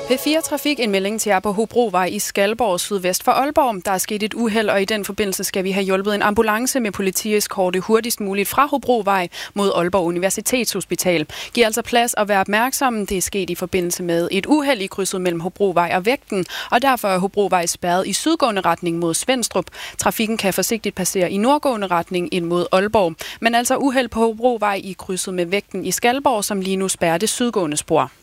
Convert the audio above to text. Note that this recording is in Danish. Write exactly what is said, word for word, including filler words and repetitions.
P fire Trafik en melding til jer på Hobrovej i Skalborg sydvest for Aalborg. Der er sket et uheld, og i den forbindelse skal vi have hjulpet en ambulance med politieskorte hurtigst muligt fra Hobrovej mod Aalborg Universitetshospital. Giv altså plads og vær opmærksomme. Det er sket i forbindelse med et uheld i krydset mellem Hobrovej og Vægten, og derfor er Hobrovej spærret i sydgående retning mod Svendstrup. Trafikken kan forsigtigt passere i nordgående retning ind mod Aalborg, men altså uheld på Hobrovej i krydset med Vægten i Skalborg, som lige nu spærrer det sydgående spor.